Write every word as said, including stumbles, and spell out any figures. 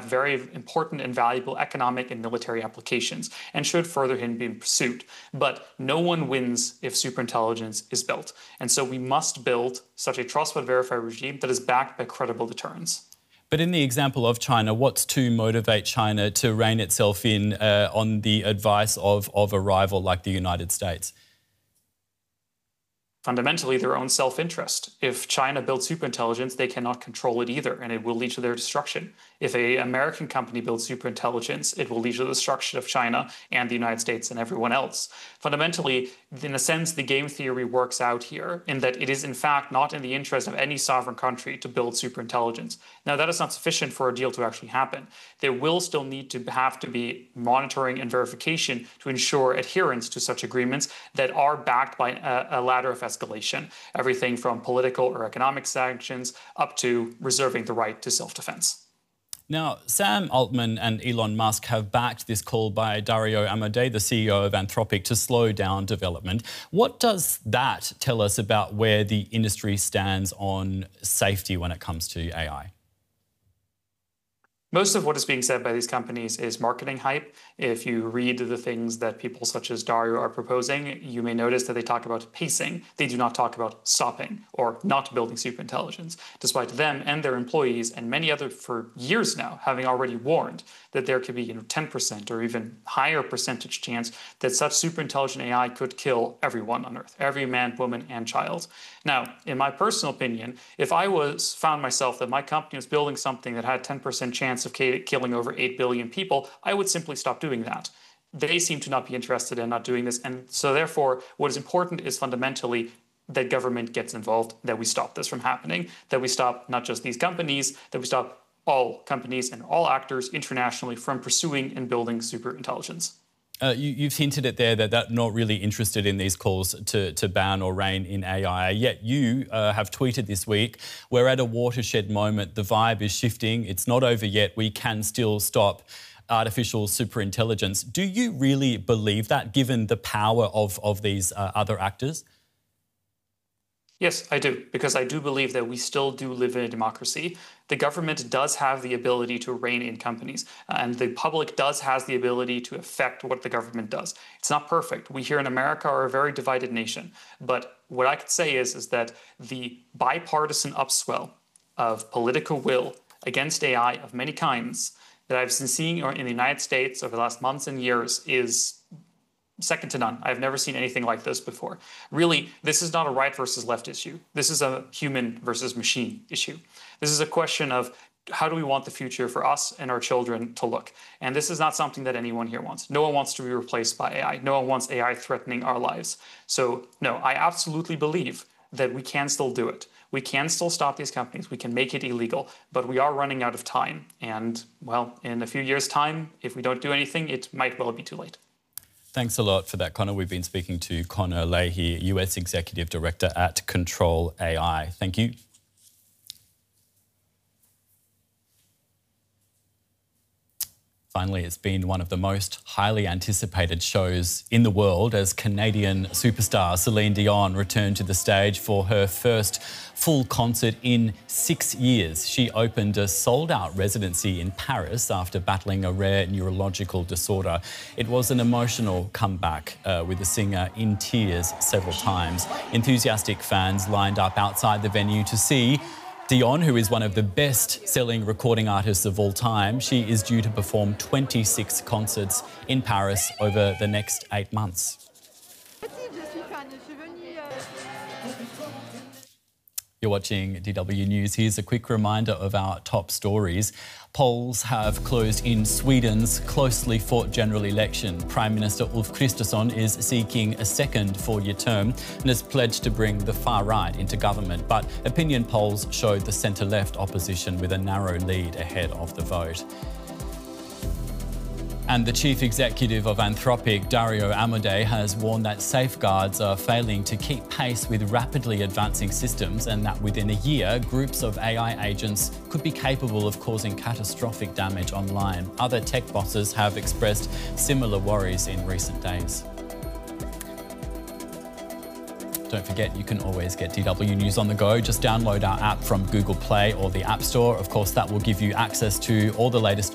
very important and valuable economic and military applications and should further be in pursuit. But no one wins if superintelligence is built. And so we must build such a trust but verify regime that is backed by credible deterrence. But in the example of China, what's to motivate China to rein itself in uh, on the advice of, of a rival like the United States? Fundamentally, their own self-interest. If China builds superintelligence, they cannot control it either, and it will lead to their destruction. If an American company builds superintelligence, it will lead to the destruction of China and the United States and everyone else. Fundamentally, in a sense, the game theory works out here in that it is, in fact, not in the interest of any sovereign country to build superintelligence. Now, that is not sufficient for a deal to actually happen. There will still need to have to be monitoring and verification to ensure adherence to such agreements that are backed by a, a ladder of escalation, everything from political or economic sanctions up to reserving the right to self-defense. Now, Sam Altman and Elon Musk have backed this call by Dario Amodei, the C E O of Anthropic, to slow down development. What does that tell us about where the industry stands on safety when it comes to A I? Most of what is being said by these companies is marketing hype. If you read the things that people such as Dario are proposing, you may notice that they talk about pacing. They do not talk about stopping or not building superintelligence, despite them and their employees and many others for years now having already warned that there could be you know, ten percent or even higher percentage chance that such superintelligent A I could kill everyone on Earth, every man, woman, and child. Now, in my personal opinion, if I was found myself that my company was building something that had ten percent chance of killing over eight billion people, I would simply stop doing that. They seem to not be interested in not doing this. And so therefore, what is important is fundamentally that government gets involved, that we stop this from happening, that we stop not just these companies, that we stop all companies and all actors internationally from pursuing and building superintelligence. Uh, you, you've hinted at there that they're not really interested in these calls to, to ban or rein in A I, yet you uh, have tweeted this week, we're at a watershed moment, the vibe is shifting, it's not over yet, we can still stop artificial superintelligence. Do you really believe that, given the power of, of these uh, other actors? Yes, I do, because I do believe that we still do live in a democracy. The government does have the ability to rein in companies, and the public does has the ability to affect what the government does. It's not perfect. We here in America are a very divided nation, but what I could say is, is that the bipartisan upswell of political will against A I of many kinds that I've been seeing in the United States over the last months and years is second to none. I've never seen anything like this before. Really, this is not a right versus left issue. This is a human versus machine issue. This is a question of how do we want the future for us and our children to look? And this is not something that anyone here wants. No one wants to be replaced by A I. No one wants A I threatening our lives. So no, I absolutely believe that we can still do it. We can still stop these companies. We can make it illegal, but we are running out of time. And well, in a few years' time, if we don't do anything, it might well be too late. Thanks a lot for that, Connor. We've been speaking to Connor Leahy, U S Executive Director at Control A I. Thank you. Finally, it's been one of the most highly anticipated shows in the world as Canadian superstar Celine Dion returned to the stage for her first full concert in six years. She opened a sold-out residency in Paris after battling a rare neurological disorder. It was an emotional comeback uh, with the singer in tears several times. Enthusiastic fans lined up outside the venue to see Dion, who is one of the best-selling recording artists of all time. She is due to perform twenty-six concerts in Paris over the next eight months. You're watching D W News. Here's a quick reminder of our top stories. Polls have closed in Sweden's closely fought general election. Prime Minister Ulf Kristersson is seeking a second four-year term and has pledged to bring the far right into government. But opinion polls showed the centre-left opposition with a narrow lead ahead of the vote. And the chief executive of Anthropic, Dario Amodei, has warned that safeguards are failing to keep pace with rapidly advancing systems and that within a year, groups of A I agents could be capable of causing catastrophic damage online. Other tech bosses have expressed similar worries in recent days. Don't forget, you can always get D W News on the go. Just download our app from Google Play or the App Store. Of course, that will give you access to all the latest news.